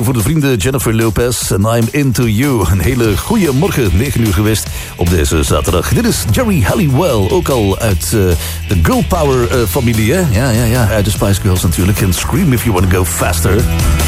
voor de vrienden Jennifer Lopez en I'm Into You. Een hele goede morgen, 9 uur geweest op deze zaterdag. Dit is Jerry Halliwell, ook al uit de Girl Power familie, hè? Ja, uit de Spice Girls natuurlijk. En Scream If You Wanna Go Faster.